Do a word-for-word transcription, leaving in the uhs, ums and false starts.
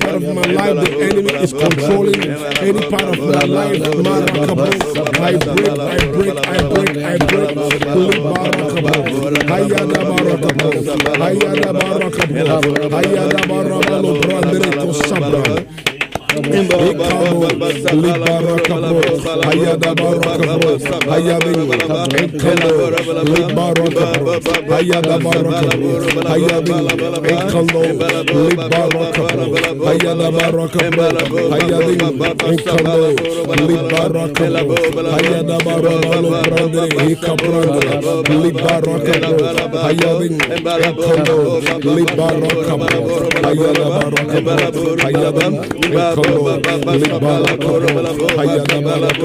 part of my life the enemy is controlling, any part of my life, Marakabo, I break, I break, I break, I break, Libarakabo, Hayada Barakabo, Hayada Barakabo, Hayada Barakabo, Brandreko Sabra. Ikamo, Libarakabo, Hayada Barakabo, Hayada Ikamo, Libarakabo, Hayada Barakabo, Hayada Ikamo, Libarakabo, Hayada Barakabo, Hayada Ikamo, Libarakabo, Hayada Barakabo, Brande, Ikabranda, Libarakabo, Hayada Ikamo, Libarakabo, Hayada Barakabo, Hayada Ikamo, Libarakabo, Hayada Barakabo.